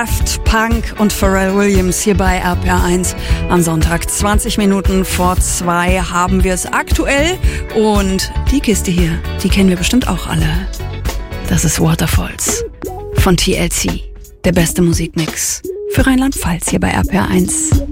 Daft Punk und Pharrell Williams hier bei RPR1 am Sonntag. 20 Minuten vor 2 haben wir es aktuell. Und die Kiste hier, die kennen wir bestimmt auch alle. Das ist Waterfalls von TLC. Der beste Musikmix für Rheinland-Pfalz hier bei RPR1.